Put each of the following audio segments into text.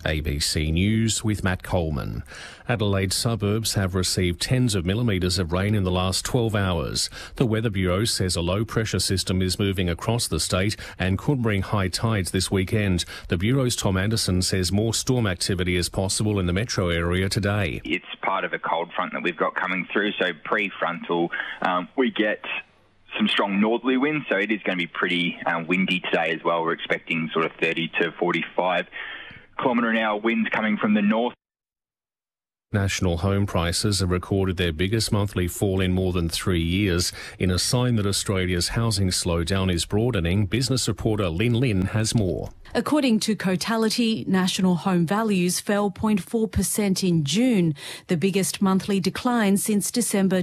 ABC News with Matt Coleman. Adelaide suburbs have received tens of millimetres of rain in the last 12 hours. The Weather Bureau says a low-pressure system is moving across the state and could bring high tides this weekend. The Bureau's Tom Anderson says more storm activity is possible in the metro area today. It's part of a cold front that we've got coming through, so pre-frontal we get some strong northerly winds, so it is going to be pretty windy today as well. We're expecting sort of 30 to 45 kilometre an hour winds coming from the north. National home prices have recorded their biggest monthly fall in more than 3 years. In a sign that Australia's housing slowdown is broadening, business reporter Lynn has more. According to Cotality, national home values fell 0.4% in June, the biggest monthly decline since December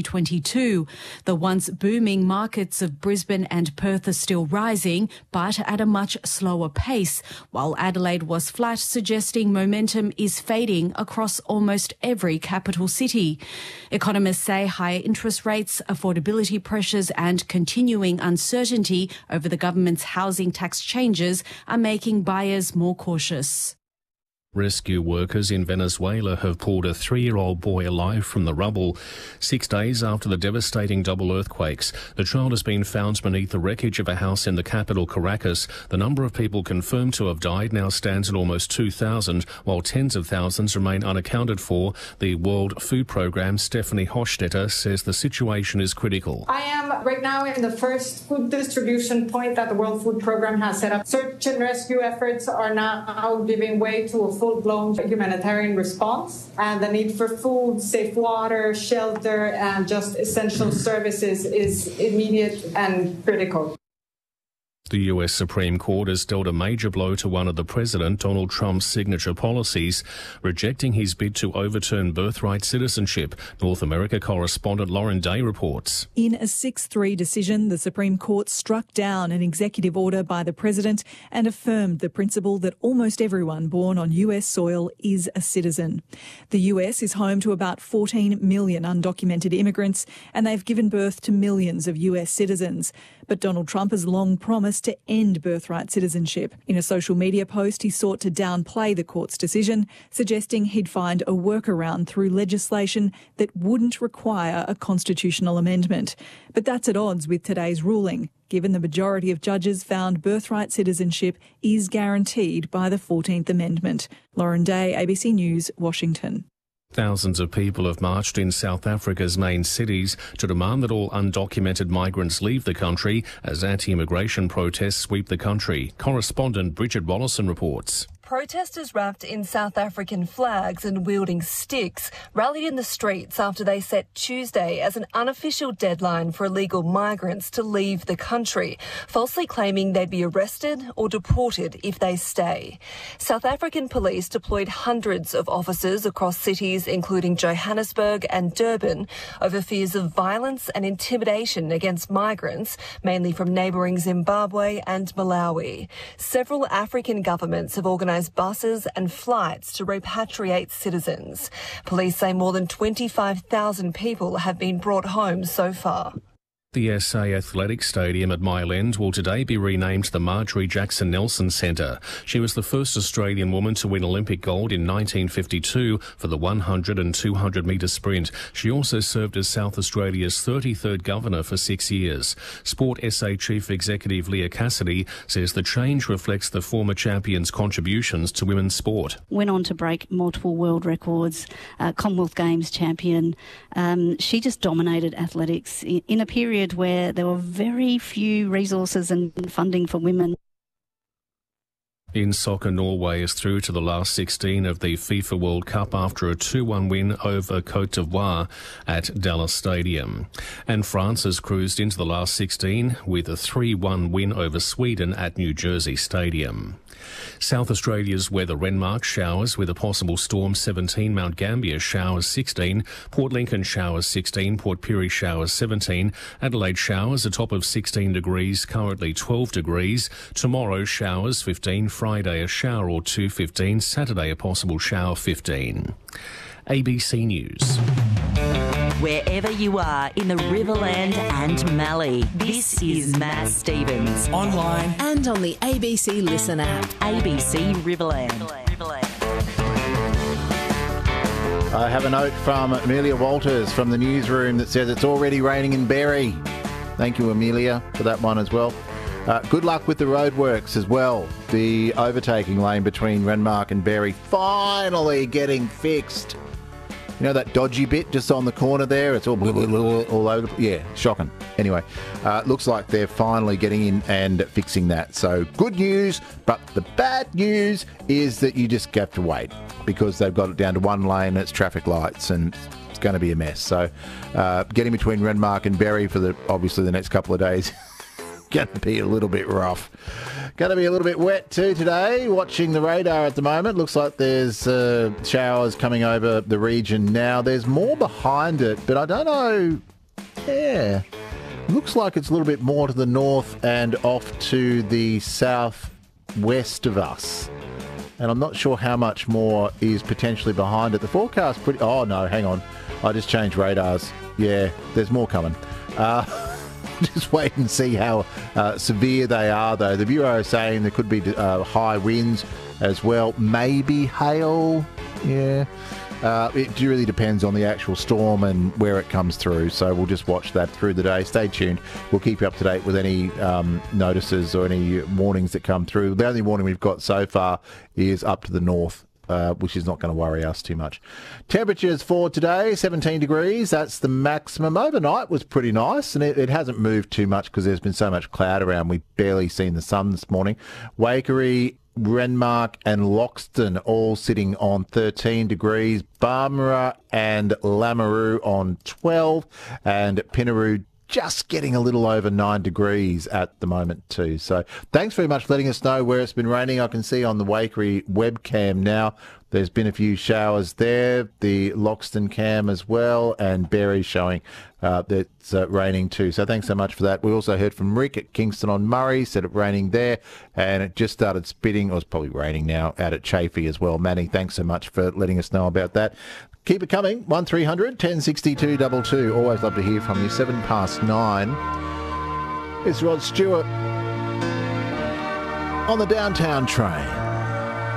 2022. The once booming markets of Brisbane and Perth are still rising, but at a much slower pace, while Adelaide was flat, suggesting momentum is fading across almost every capital city. Economists say higher interest rates, affordability pressures and continuing uncertainty over the government's housing tax changes are making buyers more cautious. Rescue workers in Venezuela have pulled a 3-year-old boy alive from the rubble 6 days after the devastating double earthquakes. The child has been found beneath the wreckage of a house in the capital, Caracas. The number of people confirmed to have died now stands at almost 2,000, while tens of thousands remain unaccounted for. The World Food Programme, Stephanie Hochstetter, says the situation is critical. I am right now in the first food distribution point that the World Food Programme has set up. Search and rescue efforts are now giving way to a full-blown humanitarian response, and the need for food, safe water, shelter, and just essential services is immediate and critical. The US Supreme Court has dealt a major blow to one of the President Donald Trump's signature policies, rejecting his bid to overturn birthright citizenship. North America correspondent Lauren Day reports. In a 6-3 decision, the Supreme Court struck down an executive order by the President and affirmed the principle that almost everyone born on US soil is a citizen. The US is home to about 14 million undocumented immigrants, and they've given birth to millions of US citizens. But Donald Trump has long promised to end birthright citizenship. In a social media post, he sought to downplay the court's decision, suggesting he'd find a workaround through legislation that wouldn't require a constitutional amendment. But that's at odds with today's ruling, given the majority of judges found birthright citizenship is guaranteed by the 14th Amendment. Lauren Day, ABC News, Washington. Thousands of people have marched in South Africa's main cities to demand that all undocumented migrants leave the country as anti-immigration protests sweep the country. Correspondent Bridget Wallison reports. Protesters wrapped in South African flags and wielding sticks rallied in the streets after they set Tuesday as an unofficial deadline for illegal migrants to leave the country, falsely claiming they'd be arrested or deported if they stay. South African police deployed hundreds of officers across cities including Johannesburg and Durban over fears of violence and intimidation against migrants, mainly from neighbouring Zimbabwe and Malawi. Several African governments have organised buses and flights to repatriate citizens. Police say more than 25,000 people have been brought home so far. The SA Athletics Stadium at Mile End will today be renamed the Marjorie Jackson Nelson Centre. She was the first Australian woman to win Olympic gold in 1952 for the 100 and 200 metre sprint. She also served as South Australia's 33rd governor for 6 years. Sport SA Chief Executive Leah Cassidy says the change reflects the former champion's contributions to women's sport. Went on to break multiple world records, Commonwealth Games champion. She just dominated athletics in a period where there were very few resources and funding for women. In soccer, Norway is through to the last 16 of the FIFA World Cup after a 2-1 win over Côte d'Ivoire at Dallas Stadium. And France has cruised into the last 16 with a 3-1 win over Sweden at New Jersey Stadium. South Australia's weather: Renmark showers with a possible storm 17, Mount Gambier showers 16, Port Lincoln showers 16, Port Pirie showers 17, Adelaide showers a top of 16 degrees, currently 12 degrees. Tomorrow showers 15, Friday a shower or two 15, Saturday a possible shower 15. ABC News. Wherever you are in the Riverland and Mallee, this is Matt Stevens. Online and on the ABC Listen app. ABC Riverland. I have a note from Amelia Walters from the newsroom that says it's already raining in Berry. Thank you, Amelia, for that one as well. Good luck with the roadworks as well. The overtaking lane between Renmark and Berry finally getting fixed. You know that dodgy bit just on the corner there? It's all over. Yeah, shocking. Anyway, looks like they're finally getting in and fixing that. So good news, but the bad news is that you just have to wait because they've got it down to one lane. It's traffic lights and it's going to be a mess. So getting between Renmark and Berry for obviously the next couple of days going to be a little bit rough. Going to be a little bit wet too today. Watching the radar at the moment. Looks like there's showers coming over the region now. There's more behind it, but I don't know. Yeah. Looks like it's a little bit more to the north and off to the southwest of us. And I'm not sure how much more is potentially behind it. The forecast pretty... Oh, no, hang on. I just changed radars. Yeah, there's more coming. Just wait and see how severe they are, though. The Bureau is saying there could be high winds as well. Maybe hail. Yeah. It really depends on the actual storm and where it comes through. So we'll just watch that through the day. Stay tuned. We'll keep you up to date with any notices or any warnings that come through. The only warning we've got so far is up to the north, which is not going to worry us too much. Temperatures for today, 17 degrees. That's the maximum. Overnight was pretty nice, and it hasn't moved too much because there's been so much cloud around. We've barely seen the sun this morning. Waikerie, Renmark and Loxton all sitting on 13 degrees. Barmera and Lameroo on 12. And Pinaroo just getting a little over 9 degrees at the moment too. So thanks very much for letting us know where it's been raining. I can see on the Waikerie webcam now there's been a few showers there. The Loxton cam as well, and Berry showing that it's raining too. So thanks so much for that. We also heard from Rick at Kingston on Murray, said it raining there, and it just started spitting, or it's probably raining now, out at Chafee as well. Manny, thanks so much for letting us know about that. Keep it coming, 1300 1062 22. Always love to hear from you. 9:07. It's Rod Stewart on the Downtown Train.